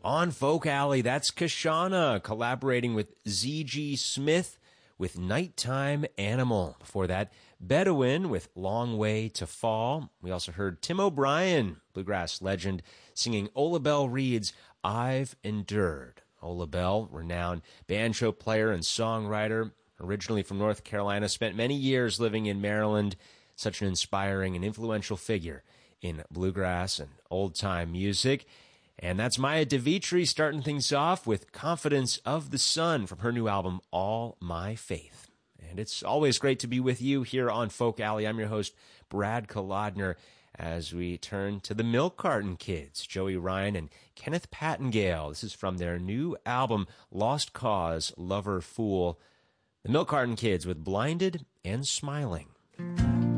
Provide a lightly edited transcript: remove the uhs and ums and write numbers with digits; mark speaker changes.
Speaker 1: On Folk Alley, that's Kashana collaborating with ZG Smith with Nighttime Animal. Before that, Bedouin with Long Way to Fall. We also heard Tim O'Brien, bluegrass legend, singing Ola Belle Reed's I've Endured. Ola Belle, renowned banjo player and songwriter, originally from North Carolina, spent many years living in Maryland. Such an inspiring and influential figure in bluegrass and old-time music. And that's Maya DeVitri starting things off with Confidence of the Sun from her new album, All My Faith. And it's always great to be with you here on Folk Alley. I'm your host, Brad Kolodner, as we turn to the Milk Carton Kids, Joey Ryan and Kenneth Pattengale. This is from their new album, Lost Cause, Lover, Fool. The Milk Carton Kids with Blinded and Smiling.